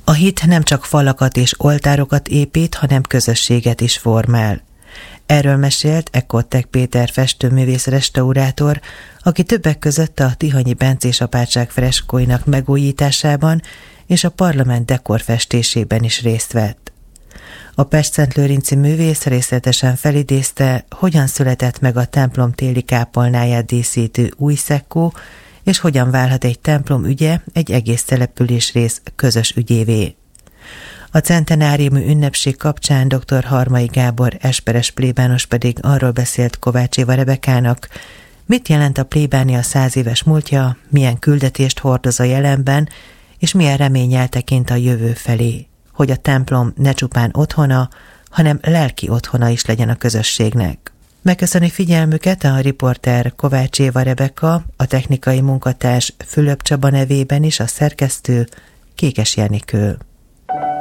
A hit nem csak falakat és oltárokat épít, hanem közösséget is formál. Erről mesélt Ekottek Péter festőművész restaurátor, aki többek között a Tihanyi Bencés apátság freskóinak megújításában és a parlament dekorfestésében is részt vett. A pestszentlőrinci művész részletesen felidézte, hogyan született meg a templom téli kápolnáját díszítő új szekkó, és hogyan válhat egy templom ügye egy egész településrész közös ügyévé. A centenáriumi ünnepség kapcsán dr. Harmai Gábor esperes plébános pedig arról beszélt Kovács Éva Rebekának, mit jelent a plébánia 100 éves múltja, milyen küldetést hordoz a jelenben, és milyen reménnyel tekint a jövő felé, hogy a templom ne csupán otthona, hanem lelki otthona is legyen a közösségnek. Megköszöni figyelmüket a riporter Kovács Éva Rebeka, a technikai munkatárs Fülöp Csaba nevében is a szerkesztő Kékes Jenikő.